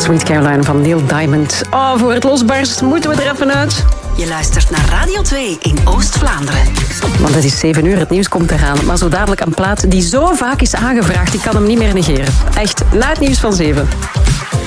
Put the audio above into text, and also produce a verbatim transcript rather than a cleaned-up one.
Sweet Caroline van Neil Diamond. Oh, voor het losbarst moeten we er even uit. Je luistert naar Radio twee in Oost-Vlaanderen. Want het is zeven uur, het nieuws komt eraan. Maar zo dadelijk een plaat die zo vaak is aangevraagd, ik kan hem niet meer negeren. Echt, na het nieuws van zeven.